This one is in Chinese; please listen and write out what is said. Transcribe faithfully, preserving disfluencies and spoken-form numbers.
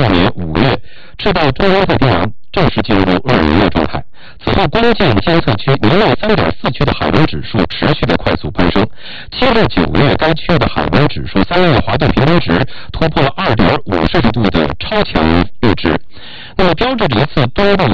六年五月，赤道中央太平洋正式进入恶劣热状态。此后，关键监测区零到三点四区的海温指数持续的快速攀升。七至九月，该区域的海温指数三月华顿平均值突破了二点五摄氏度的超强阈值。那么，标志着一次东部